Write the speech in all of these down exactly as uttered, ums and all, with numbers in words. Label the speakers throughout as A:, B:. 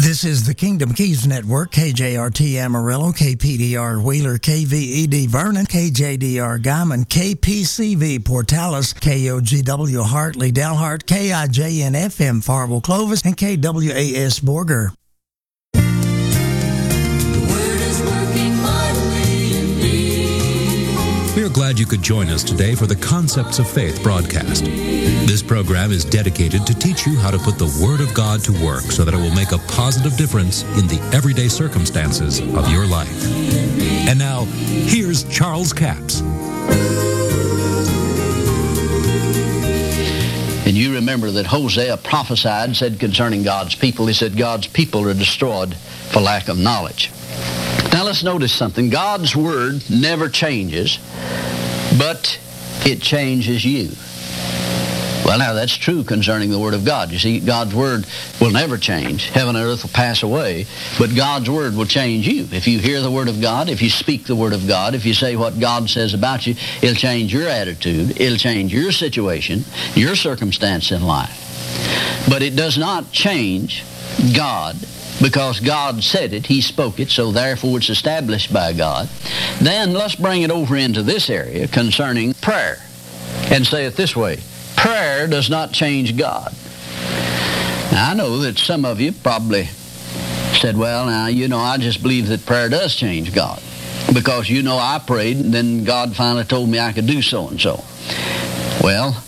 A: This is the Kingdom Keys Network, K J R T Amarillo, K P D R Wheeler, K V E D Vernon, K J D R Guyman, K P C V Portales, K O G W Hartley Dalhart, K I J N F M Farwell Clovis, and K W A S Borger.
B: We are glad you could join us today for the Concepts of Faith broadcast. This program is dedicated to teach you how to put the Word of God to work so that it will make a positive difference in the everyday circumstances of your life. And now, here's Charles Capps.
C: And you remember that Hosea prophesied, said concerning God's people, he said, God's people are destroyed for lack of knowledge. Now let's notice something. God's Word never changes, but it changes you. Well, now that's true concerning the Word of God. You see, God's Word will never change. Heaven and earth will pass away, but God's Word will change you. If you hear the Word of God, if you speak the Word of God, if you say what God says about you, it'll change your attitude, it'll change your situation, your circumstance in life. But it does not change God, because God said it, He spoke it, so therefore it's established by God. Then let's bring it over into this area concerning prayer and say it this way. Prayer does not change God. Now, I know that some of you probably said, well, now, you know, I just believe that prayer does change God because, you know, I prayed and then God finally told me I could do so-and-so. Well,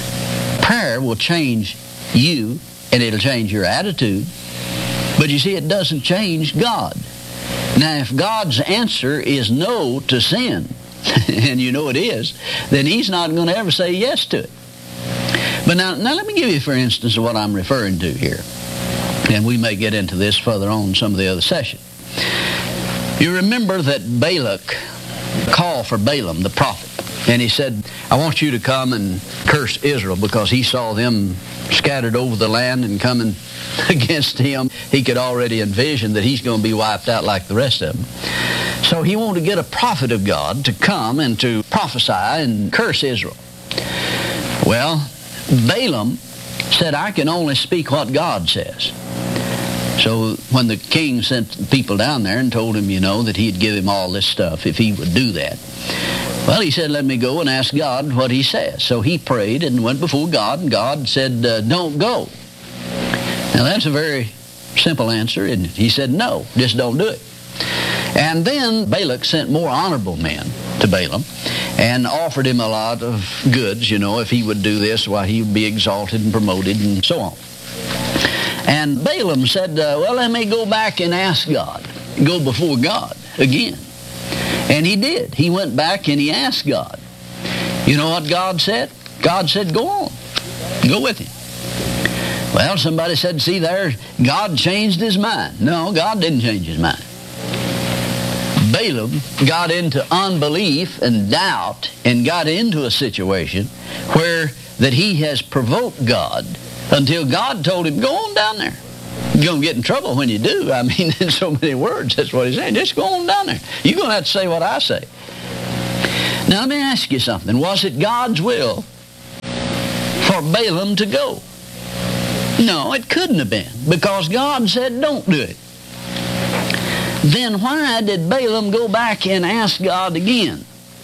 C: prayer will change you and it'll change your attitude. But you see, it doesn't change God. Now, if God's answer is no to sin, and you know it is, then He's not going to ever say yes to it. But now, now let me give you, for instance, what I'm referring to here. And we may get into this further on in some of the other session. You remember that Balak called for Balaam, the prophet, and he said, I want you to come and curse Israel because he saw them scattered over the land and coming against him. He could already envision that he's going to be wiped out like the rest of them. So he wanted to get a prophet of God to come and to prophesy and curse Israel. Well, Balaam said, I can only speak what God says. So when the king sent people down there and told him, you know, that he'd give him all this stuff if he would do that, well, he said, let me go and ask God what He says. So he prayed and went before God, and God said, uh, don't go. Now, that's a very simple answer, and he said, no, just don't do it. And then Balak sent more honorable men to Balaam and offered him a lot of goods, you know, if he would do this, why he would be exalted and promoted and so on. And Balaam said, uh, well, let me go back and ask God, go before God again. And he did. He went back and he asked God. You know what God said? God said, go on. Go with him. Well, somebody said, see there, God changed his mind. No, God didn't change his mind. Balaam got into unbelief and doubt and got into a situation where that he has provoked God until God told him, go on down there. You're going to get in trouble when you do. I mean, in so many words, that's what he's saying. Just go on down there. You're going to have to say what I say. Now, let me ask you something. Was it God's will for Balaam to go? No, it couldn't have been, because God said, don't do it. Then why did Balaam go back and ask God again?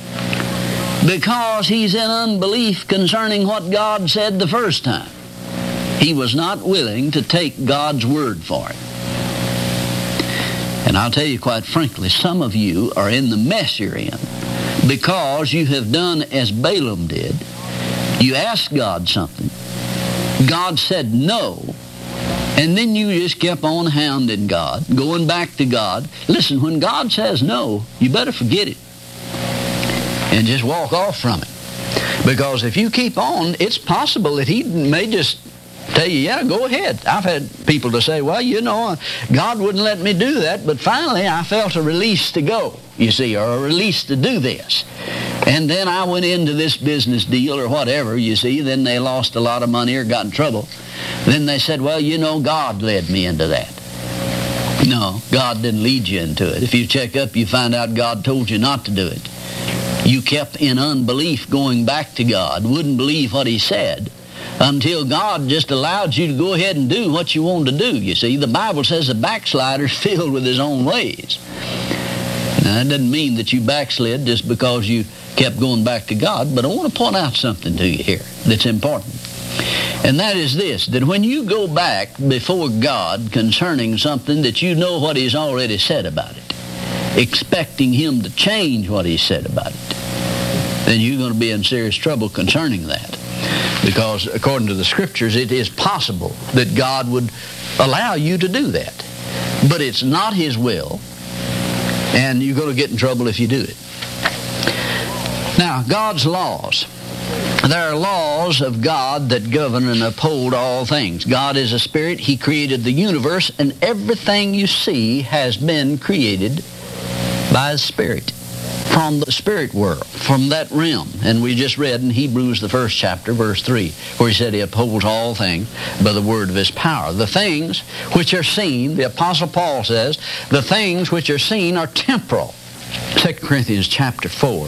C: Because he's in unbelief concerning what God said the first time. He was not willing to take God's word for it. And I'll tell you quite frankly, some of you are in the mess you're in because you have done as Balaam did. You asked God something. God said no. And then you just kept on hounding God, going back to God. Listen, when God says no, you better forget it and just walk off from it. Because if you keep on, it's possible that He may just tell you, yeah, go ahead. I've had people to say, well, you know, God wouldn't let me do that, but finally I felt a release to go, you see, or a release to do this. And then I went into this business deal or whatever, you see. Then they lost a lot of money or got in trouble. Then they said, well, you know, God led me into that. No, God didn't lead you into it. If you check up, you find out God told you not to do it. You kept in unbelief going back to God, wouldn't believe what He said. until God just allowed you to go ahead and do what you wanted to do. You see, the Bible says the backslider's filled with his own ways. Now, that doesn't mean that you backslid just because you kept going back to God, but I want to point out something to you here that's important. And that is this, that when you go back before God concerning something that you know what He's already said about it, expecting Him to change what He said about it, then you're going to be in serious trouble concerning that. Because according to the Scriptures, it is possible that God would allow you to do that. But it's not His will, and you're going to get in trouble if you do it. Now, God's laws. There are laws of God that govern and uphold all things. God is a spirit. He created the universe, and everything you see has been created by His Spirit, from the spirit world, from that realm. And we just read in Hebrews, the first chapter, verse three, where he said He upholds all things by the word of His power. The things which are seen, the Apostle Paul says, the things which are seen are temporal. Second Corinthians chapter four.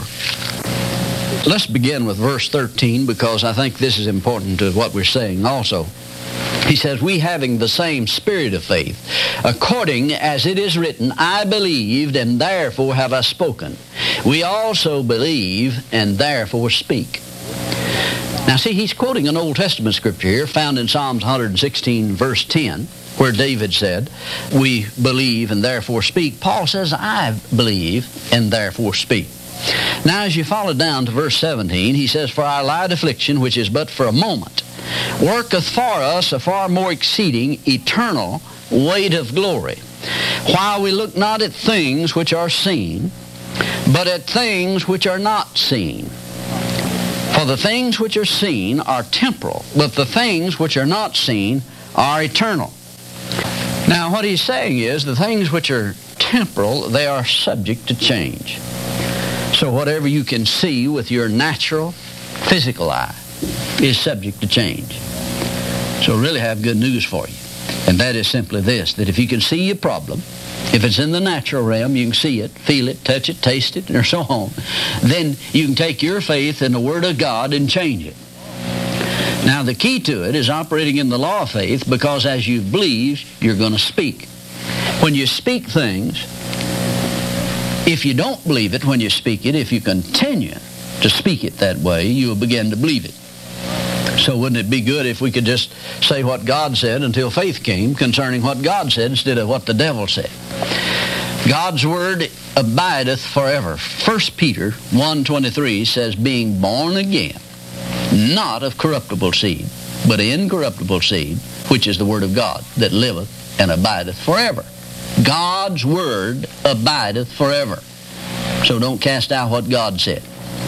C: Let's begin with verse thirteen, because I think this is important to what we're saying also. He says, we having the same spirit of faith, according as it is written, I believed, and therefore have I spoken. We also believe, and therefore speak. Now see, he's quoting an Old Testament scripture here, found in Psalms one sixteen, verse ten, where David said, we believe, and therefore speak. Paul says, I believe, and therefore speak. Now, as you follow down to verse seventeen, he says, for our light affliction, which is but for a moment, worketh for us a far more exceeding eternal weight of glory, while we look not at things which are seen, but at things which are not seen. For the things which are seen are temporal, but the things which are not seen are eternal. Now, what he's saying is, the things which are temporal, they are subject to change. So whatever you can see with your natural, physical eye is subject to change. So I really have good news for you. And that is simply this, that if you can see your problem, if it's in the natural realm, you can see it, feel it, touch it, taste it, or so on, then you can take your faith in the Word of God and change it. Now the key to it is operating in the law of faith, because as you believe, you're going to speak. When you speak things, if you don't believe it when you speak it, if you continue to speak it that way, you'll begin to believe it. So wouldn't it be good if we could just say what God said until faith came concerning what God said instead of what the devil said? God's word abideth forever. First Peter one twenty-three says, being born again, not of corruptible seed, but incorruptible seed, which is the word of God, that liveth and abideth forever. God's word abideth forever. So don't cast out what God said.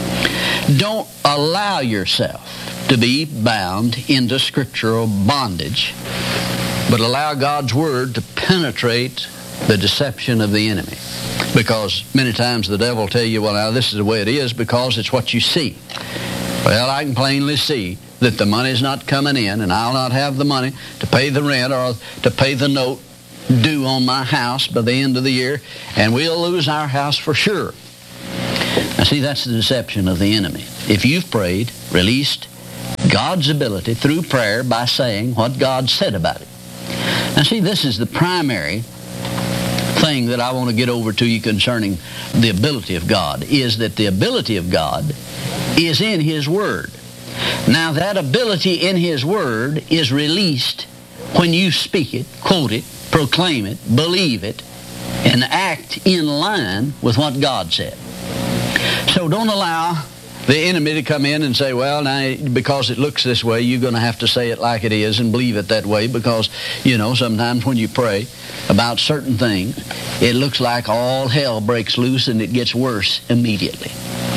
C: Don't allow yourself to be bound into scriptural bondage, but allow God's word to penetrate the deception of the enemy. Because many times the devil will tell you, well, now this is the way it is because it's what you see. Well, I can plainly see that the money's not coming in, and I'll not have the money to pay the rent or to pay the note due on my house by the end of the year, and we'll lose our house for sure. Now see, that's the deception of the enemy. If you've prayed, released God's ability through prayer by saying what God said about it. Now see, this is the primary thing that I want to get over to you concerning the ability of God, is that the ability of God is in His Word. Now that ability in His Word is released when you speak it, quote it, proclaim it, believe it, and act in line with what God said. So don't allow the enemy to come in and say, well, now, because it looks this way, you're going to have to say it like it is and believe it that way, because, you know, sometimes when you pray about certain things, it looks like all hell breaks loose and it gets worse immediately.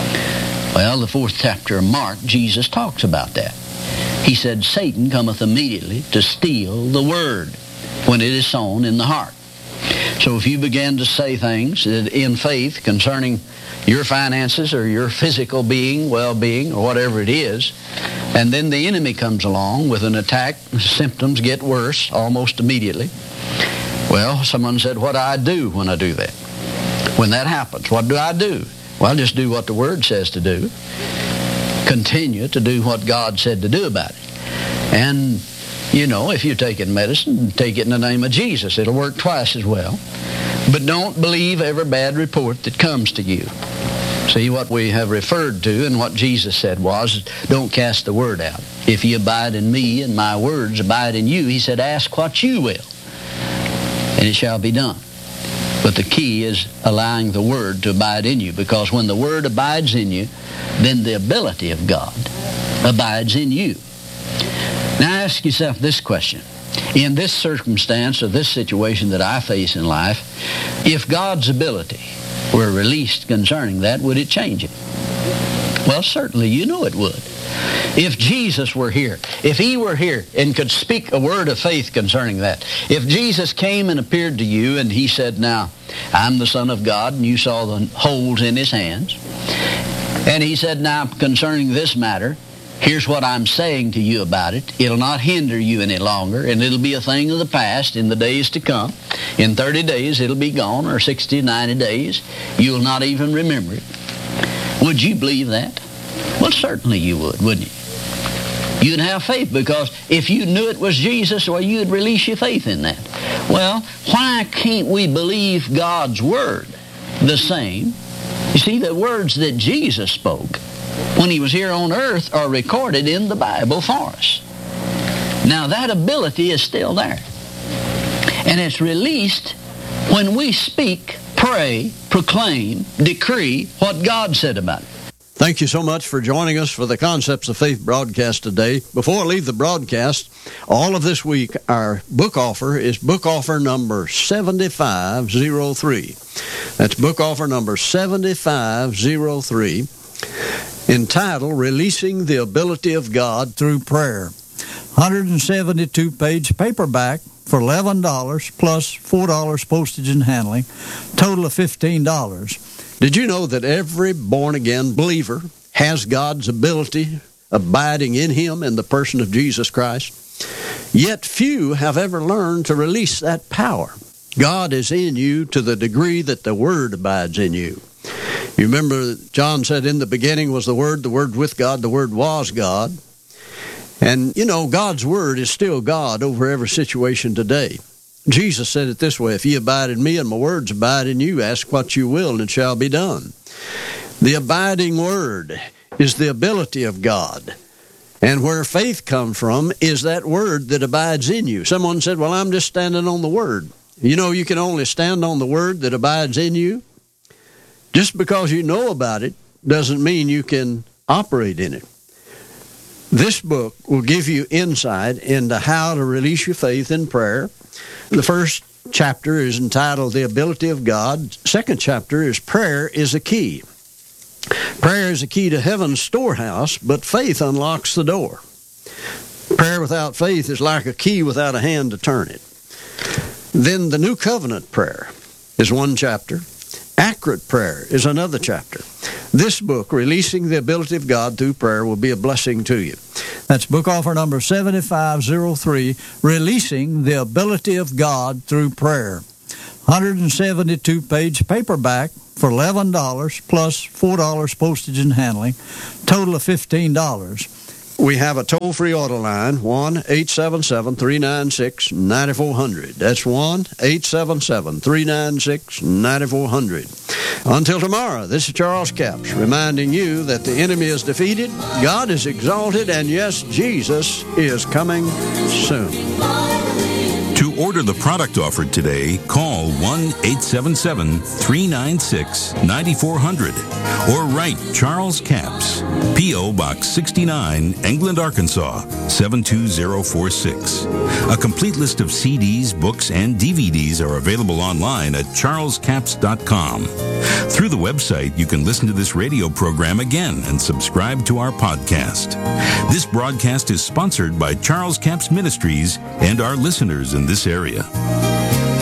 C: Well, the fourth chapter of Mark, Jesus talks about that. He said, Satan cometh immediately to steal the word when it is sown in the heart. So if you begin to say things in faith concerning your finances or your physical being, well-being, or whatever it is, and then the enemy comes along with an attack, symptoms get worse almost immediately. Well, someone said, what do I do when I do that? When that happens, what do I do? Well, just do what the Word says to do. Continue to do what God said to do about it. And, you know, if you're taking medicine, take it in the name of Jesus. It'll work twice as well. But don't believe every bad report that comes to you. See, what we have referred to and what Jesus said was, don't cast the word out. If you abide in me and my words abide in you, he said, ask what you will, and it shall be done. But the key is allowing the word to abide in you, because when the word abides in you, then the ability of God abides in you. Now ask yourself this question. In this circumstance or this situation that I face in life, if God's ability were released concerning that, would it change it? Well, certainly you know it would. If Jesus were here, if he were here and could speak a word of faith concerning that, if Jesus came and appeared to you and he said, now, I'm the Son of God, and you saw the holes in his hands, and he said, now, concerning this matter, here's what I'm saying to you about it. It'll not hinder you any longer, and it'll be a thing of the past in the days to come. In thirty days, it'll be gone, or sixty, ninety days. You'll not even remember it. Would you believe that? Well, certainly you would, wouldn't you? You'd have faith, because if you knew it was Jesus, well, you'd release your faith in that. Well, why can't we believe God's word the same? You see, the words that Jesus spoke when he was here on earth are recorded in the Bible for us. Now, that ability is still there. And it's released when we speak, pray, proclaim, decree what God said about it.
D: Thank you so much for joining us for the Concepts of Faith broadcast today. Before I leave the broadcast, all of this week, our book offer is book offer number seventy-five oh three. That's book offer number seventy-five oh three, entitled Releasing the Ability of God Through Prayer. one hundred seventy-two page paperback for eleven dollars plus four dollars postage and handling, total of fifteen dollars. Did you know that every born-again believer has God's ability abiding in him in the person of Jesus Christ? Yet few have ever learned to release that power. God is in you to the degree that the Word abides in you. You remember John said, in the beginning was the Word, the Word with God, the Word was God. And, you know, God's Word is still God over every situation today. Jesus said it this way, if ye abide in me and my words abide in you, ask what you will and it shall be done. The abiding word is the ability of God. And where faith comes from is that word that abides in you. Someone said, well, I'm just standing on the word. You know, you can only stand on the word that abides in you. Just because you know about it doesn't mean you can operate in it. This book will give you insight into how to release your faith in prayer. The first chapter is entitled The Ability of God. Second chapter is Prayer is a Key. Prayer is a key to heaven's storehouse, but faith unlocks the door. Prayer without faith is like a key without a hand to turn it. Then the New Covenant prayer is one chapter. Accurate prayer is another chapter. This book, Releasing the Ability of God Through Prayer, will be a blessing to you. That's book offer number seventy-five oh three, Releasing the Ability of God Through Prayer. one hundred seventy-two page paperback for eleven dollars plus four dollars postage and handling, total of fifteen dollars. We have a toll-free auto line, one eight seven seven, three nine six, nine four zero zero. That's one eight seven seven, three nine six, nine four zero zero. Until tomorrow, this is Charles Capps reminding you that the enemy is defeated, God is exalted, and yes, Jesus is coming soon.
E: To order the product offered today, call one eight seven seven, three nine six, nine four zero zero or write Charles Capps, P O. Box sixty-nine, England, Arkansas, seven two zero four six. A complete list of C Ds, books, and D V Ds are available online at charles capps dot com. Through the website, you can listen to this radio program again and subscribe to our podcast. This broadcast is sponsored by Charles Capps Ministries and our listeners in this area.